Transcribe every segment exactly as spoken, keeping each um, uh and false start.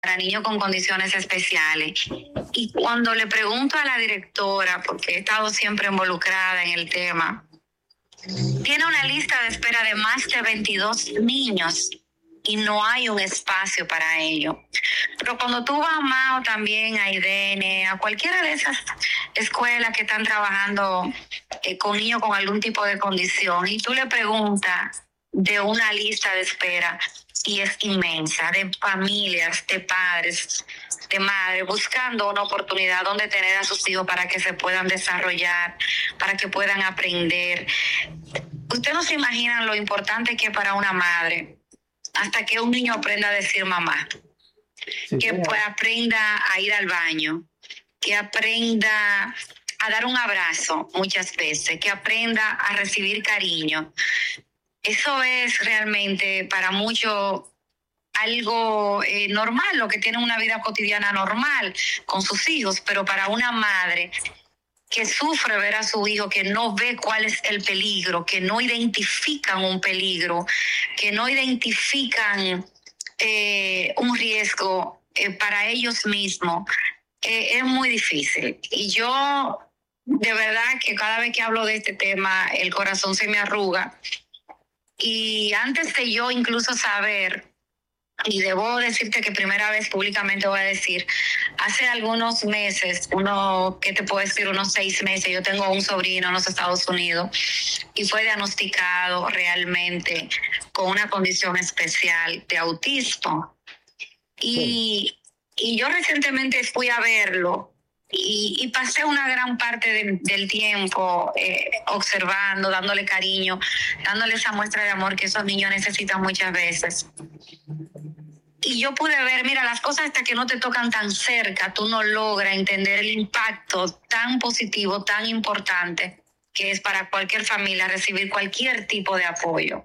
para niños con condiciones especiales. Y cuando le pregunto a la directora, porque he estado siempre involucrada en el tema, tiene una lista de espera de más de veintidós niños y no hay un espacio para ello. Pero cuando tú vas a Mao también, a IDENE, a cualquiera de esas escuelas que están trabajando eh, con niños con algún tipo de condición, y tú le preguntas de una lista de espera, y es inmensa, de familias, de padres, de madres, buscando una oportunidad donde tener a sus hijos para que se puedan desarrollar, para que puedan aprender. Ustedes no se imaginan lo importante que es para una madre hasta que un niño aprenda a decir mamá, sí, que pues, aprenda a ir al baño, que aprenda a dar un abrazo muchas veces, que aprenda a recibir cariño. Eso es realmente para muchos algo eh, normal, lo que tienen una vida cotidiana normal con sus hijos, pero para una madre que sufre ver a su hijo, que no ve cuál es el peligro, que no identifican un peligro, que no identifican eh, un riesgo eh, para ellos mismos, eh, es muy difícil. Y yo, de verdad, que cada vez que hablo de este tema, el corazón se me arruga. Y antes de yo incluso saber, y debo decirte que primera vez públicamente voy a decir, hace algunos meses, uno, ¿qué te puedo decir? Unos seis meses, yo tengo un sobrino en los Estados Unidos y fue diagnosticado realmente con una condición especial de autismo. Y, y yo recientemente fui a verlo y, y pasé una gran parte de, del tiempo eh, observando, dándole cariño, dándole esa muestra de amor que esos niños necesitan muchas veces. Y yo pude ver, mira, las cosas hasta que no te tocan tan cerca, tú no logras entender el impacto tan positivo, tan importante que es para cualquier familia recibir cualquier tipo de apoyo.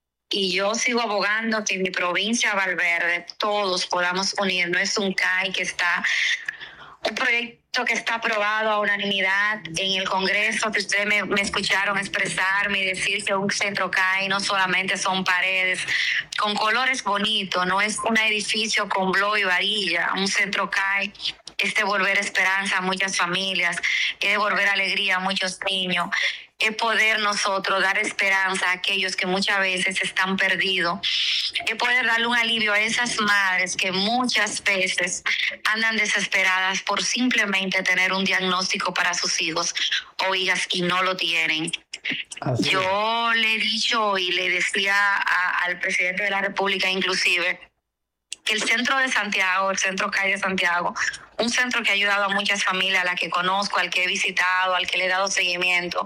Y yo sigo abogando que en mi provincia Valverde todos podamos unirnos. Es un C A I que está, un proyecto que está aprobado a unanimidad en el Congreso, que ustedes me, me escucharon expresarme y decir que un centro C A I no solamente son paredes con colores bonitos, no es un edificio con blo y varilla. Un centro C A I es devolver esperanza a muchas familias, es devolver alegría a muchos niños, es poder nosotros dar esperanza a aquellos que muchas veces están perdidos, es poder darle un alivio a esas madres que muchas veces andan desesperadas por simplemente tener un diagnóstico para sus hijos o hijas y no lo tienen. Así Yo es. le he dicho y le decía a, al presidente de la República inclusive que el centro de Santiago, el centro C A I de Santiago, un centro que ha ayudado a muchas familias, a las que conozco, al que he visitado, al que le he dado seguimiento,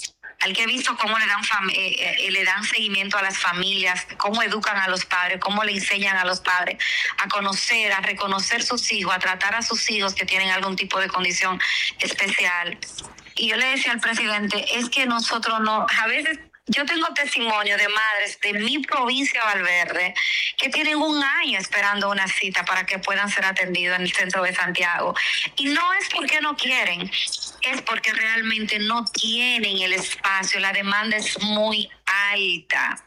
al que he visto cómo le dan, fam- eh, eh, le dan seguimiento a las familias, cómo educan a los padres, cómo le enseñan a los padres a conocer, a reconocer sus hijos, a tratar a sus hijos que tienen algún tipo de condición especial. Y yo le decía al presidente, es que nosotros no, a veces yo tengo testimonio de madres de mi provincia Valverde que tienen un año esperando una cita para que puedan ser atendidos en el centro de Santiago. Y no es porque no quieren, es porque realmente no tienen el espacio, la demanda es muy alta.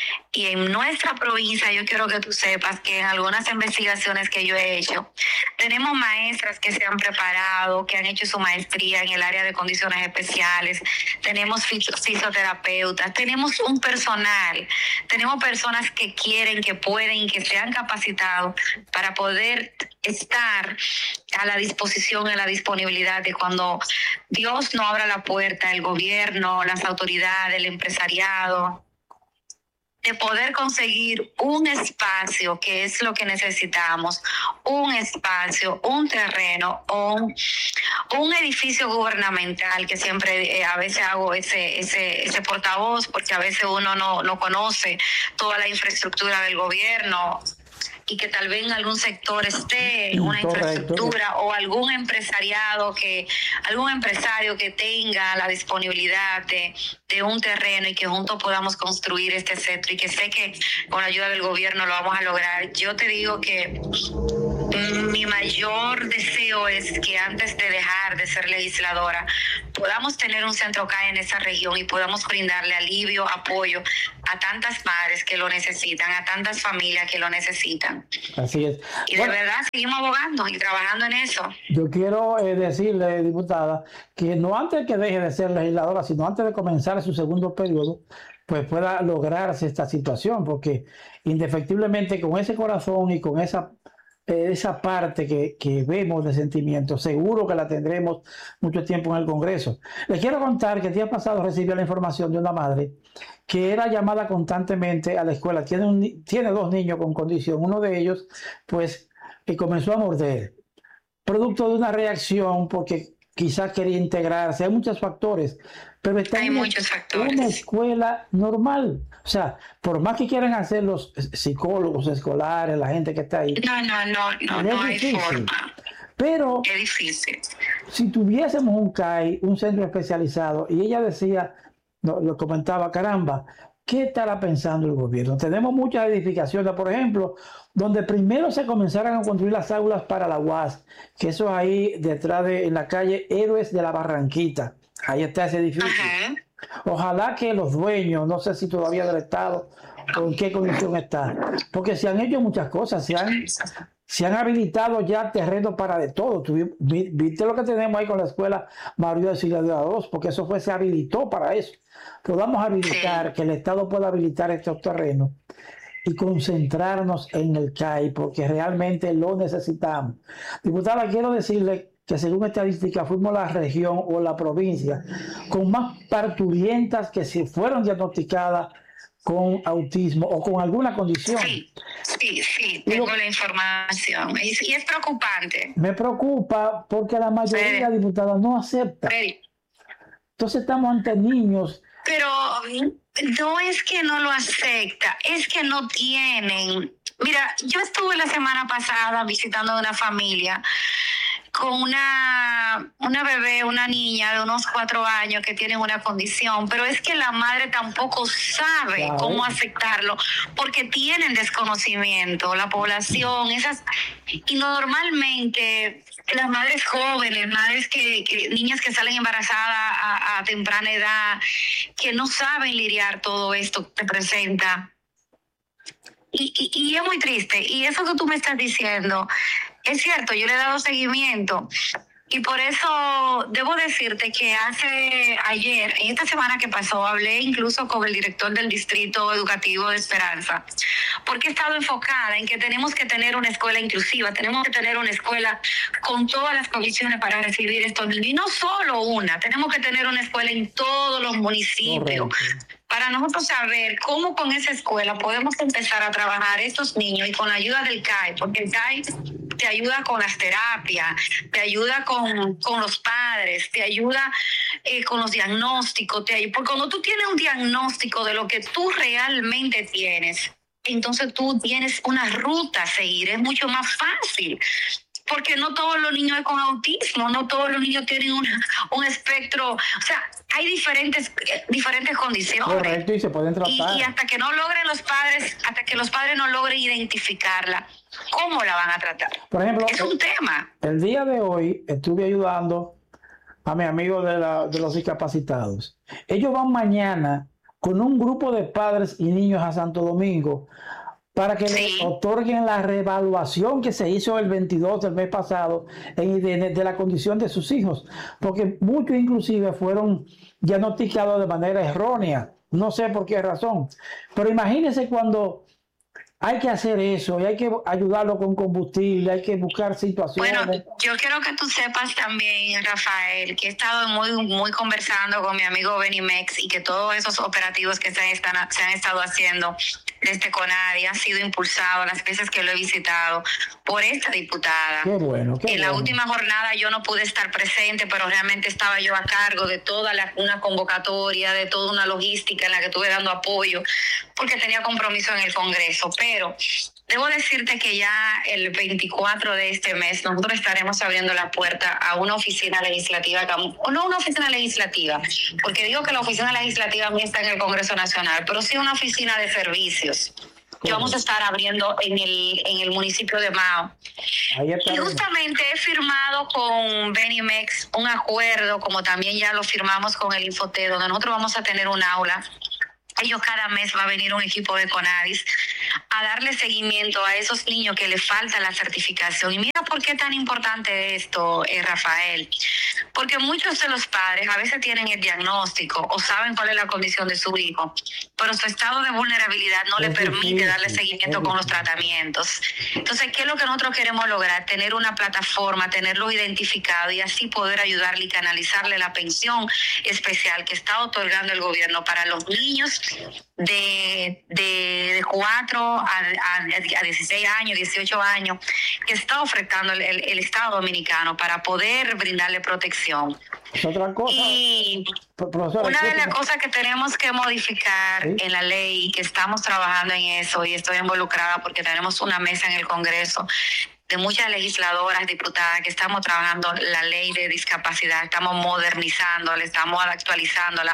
Y en nuestra provincia, yo quiero que tú sepas que en algunas investigaciones que yo he hecho, tenemos maestras que se han preparado, que han hecho su maestría en el área de condiciones especiales, tenemos fisioterapeutas, tenemos un personal, tenemos personas que quieren, que pueden, que se han capacitado para poder estar a la disposición, a la disponibilidad de cuando Dios no abra la puerta, el gobierno, las autoridades, el empresariado, de poder conseguir un espacio, que es lo que necesitamos, un espacio, un terreno o un, un edificio gubernamental, que siempre eh, a veces hago ese, ese, ese portavoz, porque a veces uno no, no conoce toda la infraestructura del gobierno, y que tal vez en algún sector esté una Correcto. infraestructura o algún empresariado que, algún empresario que tenga la disponibilidad de, de un terreno y que juntos podamos construir este centro, y que sé que con la ayuda del gobierno lo vamos a lograr. Yo te digo que mi mi mayor deseo es que antes de dejar de ser legisladora podamos tener un centro C A I en esa región y podamos brindarle alivio, apoyo a tantas madres que lo necesitan, a tantas familias que lo necesitan. Así es. Y de bueno, verdad seguimos abogando y trabajando en eso. Yo quiero eh, decirle, diputada, que no antes que deje de ser legisladora, sino antes de comenzar su segundo periodo, pues pueda lograrse esta situación, porque indefectiblemente con ese corazón y con esa, eh, esa parte que, que vemos de sentimiento, seguro que la tendremos mucho tiempo en el Congreso. Les quiero contar que el día pasado recibí la información de una madre que era llamada constantemente a la escuela. Tiene, un, tiene dos niños con condición. Uno de ellos, pues, que comenzó a morder, producto de una reacción porque quizás quería integrarse. Hay muchos factores, pero está Hay en muchos factores. Una escuela normal. O sea, por más que quieran hacer los psicólogos escolares, la gente que está ahí. No, no, no, no, no hay forma. Pero es difícil. Si tuviésemos un C A I, un centro especializado, y ella decía, no, lo comentaba, caramba, ¿qué estará pensando el gobierno? Tenemos muchas edificaciones, por ejemplo, donde primero se comenzaron a construir las aulas para la U A S, que eso es ahí detrás de, en la calle Héroes de la Barranquita. Ahí está ese edificio. Ajá. Ojalá que los dueños, no sé si todavía del Estado, o en qué condición está, porque se han hecho muchas cosas, se han, se han habilitado ya terrenos para de todo. Tuvimos, viste lo que tenemos ahí con la escuela Mario de Auxiliadora dos, porque eso fue, se habilitó para eso. Podamos habilitar, sí, que el Estado pueda habilitar estos terrenos y concentrarnos en el C A I, porque realmente lo necesitamos. Diputada, quiero decirle que según estadística fuimos la región o la provincia con más parturientas que se fueron diagnosticadas con autismo o con alguna condición. Sí, sí, sí, tengo lo, la información. Y, y es preocupante. Me preocupa porque la mayoría de diputadas no acepta. Pero, Entonces estamos ante niños. Pero no es que no lo acepta, es que no tienen. Mira, yo estuve la semana pasada visitando a una familia con una, una bebé, una niña de unos cuatro años que tiene una condición, pero es que la madre tampoco sabe claro. cómo aceptarlo, porque tienen desconocimiento, la población, esas, y normalmente las madres jóvenes, madres que, que niñas que salen embarazadas a, a temprana edad, que no saben lidiar todo esto que presenta. Y, y, y es muy triste, y eso que tú me estás diciendo, es cierto, yo le he dado seguimiento y por eso debo decirte que hace ayer, en esta semana que pasó, hablé incluso con el director del Distrito Educativo de Esperanza, porque he estado enfocada en que tenemos que tener una escuela inclusiva, tenemos que tener una escuela con todas las condiciones para recibir estos niños, y no solo una, tenemos que tener una escuela en todos los municipios. Correcto. Para nosotros saber cómo con esa escuela podemos empezar a trabajar estos niños y con la ayuda del C A I, porque el C A I te ayuda con las terapias, te ayuda con, con los padres, te ayuda eh, con los diagnósticos, te ayuda, porque cuando tú tienes un diagnóstico de lo que tú realmente tienes, entonces tú tienes una ruta a seguir, es mucho más fácil. Porque no todos los niños son con autismo, no todos los niños tienen un, un espectro, o sea, hay diferentes diferentes condiciones. Correcto, y se pueden tratar. Y, y hasta que no logren los padres, hasta que los padres no logren identificarla, ¿cómo la van a tratar? Por ejemplo, es un el, tema. El día de hoy estuve ayudando a mi amigo de, la, de los discapacitados. Ellos van mañana con un grupo de padres y niños a Santo Domingo para que sí. le otorguen la reevaluación que se hizo el veintidós del mes pasado en, de, de la condición de sus hijos, porque muchos inclusive fueron diagnosticados de manera errónea, no sé por qué razón, pero imagínense cuando hay que hacer eso y hay que ayudarlo con combustible, hay que buscar situaciones. Bueno, yo quiero que tú sepas también, Rafael, que he estado muy, muy conversando con mi amigo Benimex y que todos esos operativos que se, están, se han estado haciendo desde CONADI han sido impulsados las veces que lo he visitado por esta diputada. Qué bueno, qué en bueno. La última jornada yo no pude estar presente, pero realmente estaba yo a cargo de toda la, una convocatoria, de toda una logística en la que estuve dando apoyo, porque tenía compromiso en el Congreso. Pero debo decirte que ya el veinticuatro de este mes nosotros estaremos abriendo la puerta a una oficina legislativa, o no una oficina legislativa, porque digo que la oficina legislativa mía está en el Congreso Nacional, pero sí una oficina de servicios que vamos a estar abriendo en el, en el municipio de Mao. Y justamente he firmado con Benimex un acuerdo, como también ya lo firmamos con el Infoté, donde nosotros vamos a tener un aula. Ellos cada mes va a venir un equipo de Conavis a darle seguimiento a esos niños que les falta la certificación. Y mira por qué es tan importante esto, eh, Rafael. Porque muchos de los padres a veces tienen el diagnóstico o saben cuál es la condición de su hijo, pero su estado de vulnerabilidad no le permite darle seguimiento con los tratamientos. Entonces, ¿qué es lo que nosotros queremos lograr? Tener una plataforma, tenerlos identificados y así poder ayudarle y canalizarle la pensión especial que está otorgando el gobierno para los niños de, de, de cuatro a, a, a dieciséis años, dieciocho años, que está ofreciendo el, el, el Estado Dominicano para poder brindarle protección. Es otra cosa. Y una de las cosas que tenemos que modificar ¿Sí? en la ley, que estamos trabajando en eso, y estoy involucrada porque tenemos una mesa en el Congreso de muchas legisladoras, diputadas, que estamos trabajando la ley de discapacidad, estamos modernizándola, estamos actualizándola,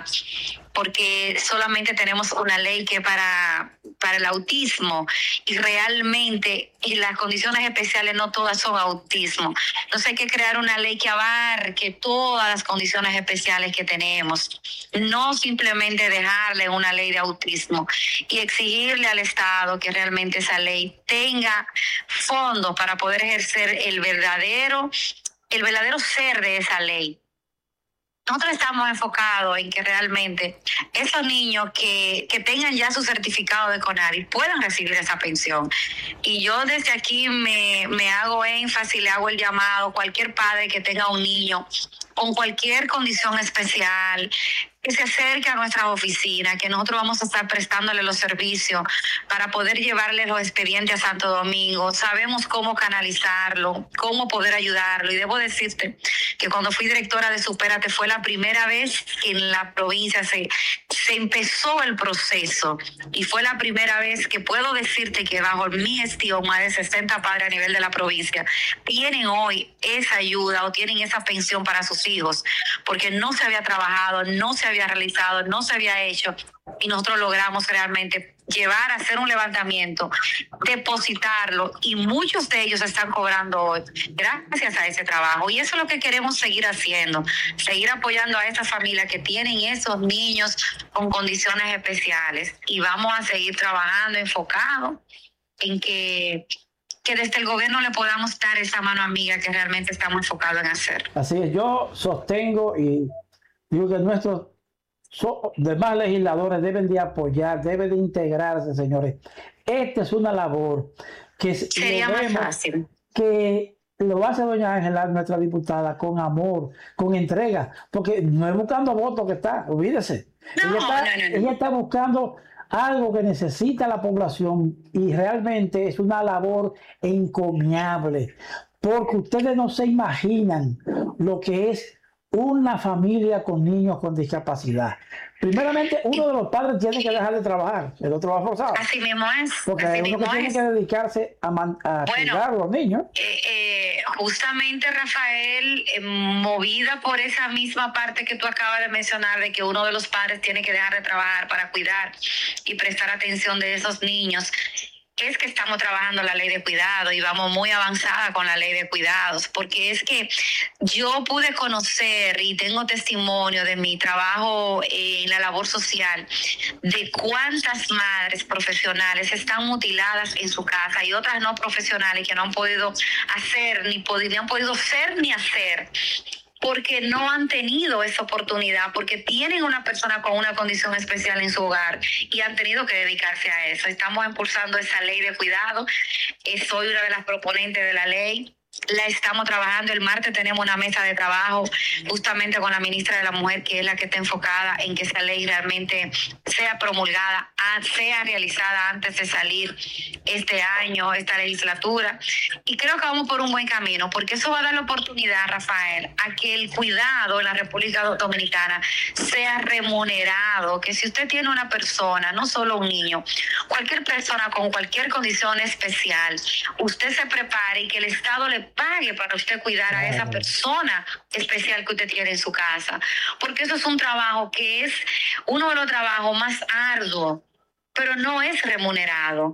porque solamente tenemos una ley que para, para el autismo y realmente y las condiciones especiales no todas son autismo. Entonces hay que crear una ley que abarque todas las condiciones especiales que tenemos, no simplemente dejarle una ley de autismo y exigirle al Estado que realmente esa ley tenga fondos para poder ejercer el verdadero, el verdadero ser de esa ley. Nosotros estamos enfocados en que realmente esos niños que, que tengan ya su certificado de Conavis puedan recibir esa pensión. Y yo desde aquí me, me hago énfasis, le hago el llamado a cualquier padre que tenga un niño con cualquier condición especial, que se acerque a nuestras oficinas, que nosotros vamos a estar prestándole los servicios para poder llevarle los expedientes a Santo Domingo. Sabemos cómo canalizarlo, cómo poder ayudarlo. Y debo decirte que cuando fui directora de Supérate fue la primera vez que en la provincia se, se empezó el proceso. Y fue la primera vez que puedo decirte que bajo mi gestión, más de sesenta padres a nivel de la provincia tienen hoy esa ayuda o tienen esa pensión para sus hijos, porque no se había trabajado, no se había realizado, no se había hecho, y nosotros logramos realmente llevar a hacer un levantamiento, depositarlo, y muchos de ellos están cobrando hoy gracias a ese trabajo. Y eso es lo que queremos seguir haciendo, seguir apoyando a esas familias que tienen esos niños con condiciones especiales, y vamos a seguir trabajando enfocado en que que desde el gobierno le podamos dar esa mano amiga que realmente estamos enfocados en hacer. Así es, yo sostengo y digo que nuestros so, demás legisladores deben de apoyar, deben de integrarse, señores. Esta es una labor que sería más fácil. Que lo hace doña Ángela, nuestra diputada, con amor, con entrega, porque no es buscando votos que está, olvídese. No, ella, está, no, no, no. ella está buscando algo que necesita la población y realmente es una labor encomiable, porque ustedes no se imaginan lo que es una familia con niños con discapacidad. Primeramente, uno de los padres tiene que dejar de trabajar, el otro va forzado. Así mismo es. Porque así uno mismo que tiene es. que dedicarse a, man, a bueno, cuidar a los niños. Eh, eh, justamente, Rafael, eh, movida por esa misma parte que tú acabas de mencionar, de que uno de los padres tiene que dejar de trabajar para cuidar y prestar atención de esos niños, es que estamos trabajando la ley de cuidado y vamos muy avanzada con la ley de cuidados, porque es que yo pude conocer y tengo testimonio de mi trabajo en la labor social de cuántas madres profesionales están mutiladas en su casa y otras no profesionales que no han podido hacer, ni, pod- ni han podido ser ni hacer, porque no han tenido esa oportunidad, porque tienen una persona con una condición especial en su hogar y han tenido que dedicarse a eso. Estamos impulsando esa ley de cuidado. Eh, soy una de las proponentes de la ley. La estamos trabajando. El martes tenemos una mesa de trabajo justamente con la ministra de la Mujer, que es la que está enfocada en que esa ley realmente sea promulgada, sea realizada antes de salir este año, esta legislatura. Y creo que vamos por un buen camino, porque eso va a dar la oportunidad, Rafael, a que el cuidado en la República Dominicana sea remunerado, que si usted tiene una persona, no solo un niño, cualquier persona con cualquier condición especial, usted se prepare y que el Estado le pague para usted cuidar a esa persona especial que usted tiene en su casa, porque eso es un trabajo que es uno de los trabajos más arduos, pero no es remunerado.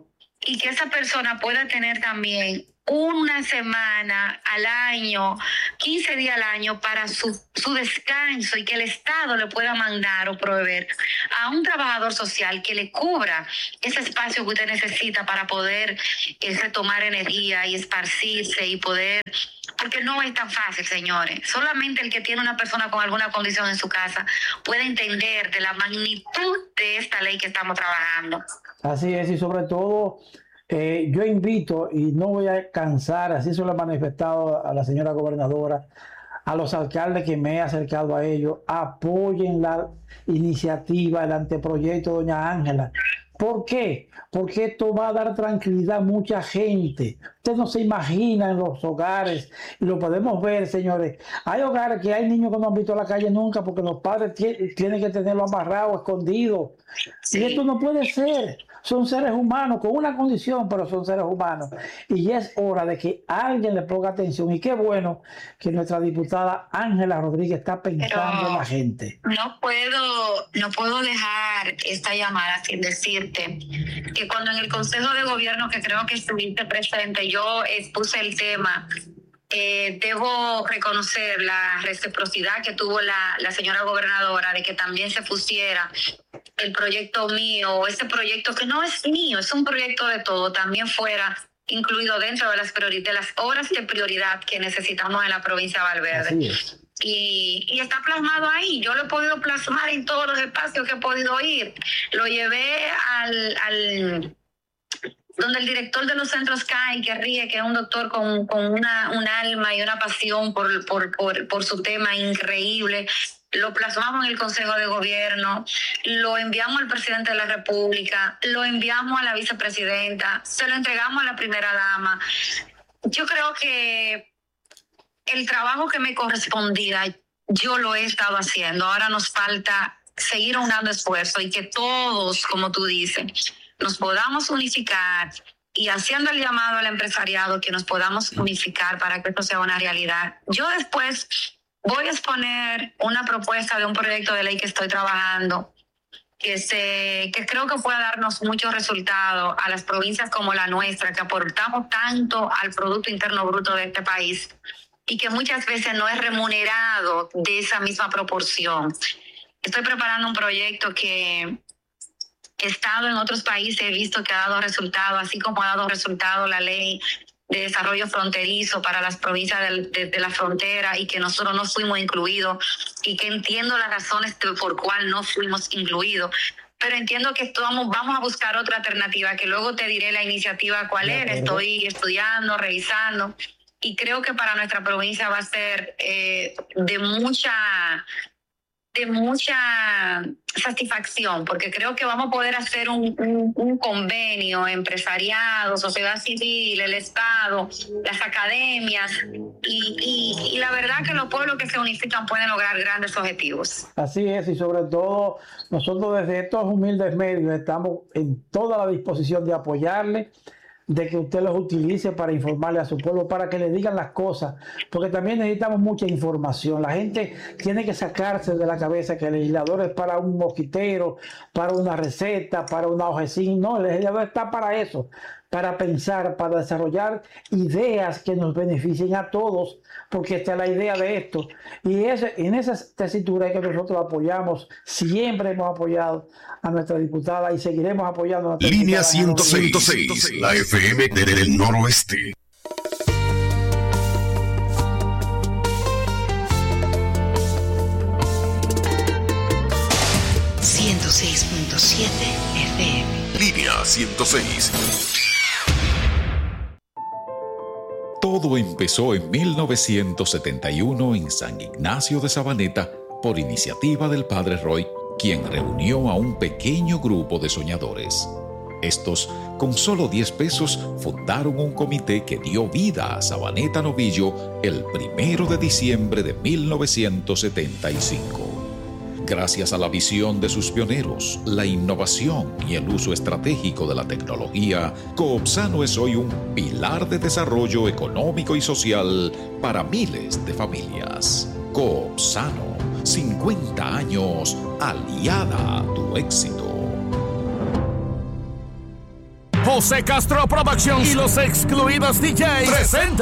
y que esa persona pueda tener también una semana al año, quince días al año para su, su descanso, y que el Estado le pueda mandar o proveer a un trabajador social que le cubra ese espacio que usted necesita para poder eh, retomar energía y esparcirse y poder... Porque no es tan fácil, señores. Solamente el que tiene una persona con alguna condición en su casa puede entender de la magnitud de esta ley que estamos trabajando. Así es, y sobre todo... Eh, yo invito, y no voy a cansar, así se lo he manifestado a la señora gobernadora, a los alcaldes que me he acercado a ellos, apoyen la iniciativa, el anteproyecto de doña Ángela. ¿Por qué? Porque esto va a dar tranquilidad a mucha gente. Usted no se imagina en los hogares, y lo podemos ver, señores. Hay hogares que hay niños que no han visto la calle nunca porque los padres tienen que tenerlo amarrado, escondido. Sí. Y esto no puede ser. Son seres humanos con una condición, pero son seres humanos. Y ya es hora de que alguien le ponga atención. Y qué bueno que nuestra diputada Ángela Rodríguez está pensando pero en la gente. No puedo, no puedo dejar esta llamada sin decirte que cuando en el Consejo de Gobierno, que creo que estuviste presente, yo expuse el tema. Eh, debo reconocer la reciprocidad que tuvo la, la señora gobernadora de que también se pusiera el proyecto mío, ese proyecto que no es mío, es un proyecto de todo, también fuera incluido dentro de las, priori- de las obras de prioridad que necesitamos en la provincia de Valverde. Y, y está plasmado ahí. Yo lo he podido plasmar en todos los espacios que he podido ir. Lo llevé al... al donde el director de los centros C A I, que ríe, que es un doctor con, con una, un alma y una pasión por, por, por, por su tema increíble. Lo plasmamos en el Consejo de Gobierno, lo enviamos al presidente de la República, lo enviamos a la vicepresidenta, se lo entregamos a la primera dama. Yo creo que el trabajo que me correspondía, yo lo he estado haciendo. Ahora nos falta seguir unando esfuerzo y que todos, como tú dices, nos podamos unificar y haciendo el llamado al empresariado que nos podamos unificar para que esto sea una realidad. Yo después voy a exponer una propuesta de un proyecto de ley que estoy trabajando que, se, que creo que pueda darnos muchos resultados a las provincias como la nuestra, que aportamos tanto al Producto Interno Bruto de este país y que muchas veces no es remunerado de esa misma proporción. Estoy preparando un proyecto que he estado en otros países, he visto que ha dado resultados, así como ha dado resultados la ley de desarrollo fronterizo para las provincias de, de, de la frontera y que nosotros no fuimos incluidos y que entiendo las razones de por cuál no fuimos incluidos. Pero entiendo que vamos, vamos a buscar otra alternativa, que luego te diré la iniciativa cuál era. Estoy estudiando, revisando y creo que para nuestra provincia va a ser eh, de mucha... de mucha satisfacción, porque creo que vamos a poder hacer un, un, un convenio, empresariado, sociedad civil, el Estado, las academias, y, y, y la verdad que los pueblos que se unifican pueden lograr grandes objetivos. Así es, y sobre todo nosotros desde estos humildes medios estamos en toda la disposición de apoyarle, de que usted los utilice para informarle a su pueblo, para que le digan las cosas, porque también necesitamos mucha información. La gente tiene que sacarse de la cabeza que el legislador es para un mosquitero, para una receta, para una hojecín. No, el legislador está para eso, para pensar, para desarrollar ideas que nos beneficien a todos, porque esta es la idea de esto. Y ese, en esa tesitura es que nosotros apoyamos, siempre hemos apoyado a nuestra diputada y seguiremos apoyando a nuestra Línea ciento seis, la F M del Noroeste. ciento seis punto siete F M. Línea ciento seis. Todo empezó en mil novecientos setenta y uno en San Ignacio de Sabaneta por iniciativa del padre Roy, quien reunió a un pequeño grupo de soñadores. Estos, con solo diez pesos, fundaron un comité que dio vida a Sabaneta Novillo el primero de diciembre de mil novecientos setenta y cinco. Gracias a la visión de sus pioneros, la innovación y el uso estratégico de la tecnología, Coopsano es hoy un pilar de desarrollo económico y social para miles de familias. Coopsano, cincuenta años aliada a tu éxito. José Castro Productions y Los Excluidos D J presentan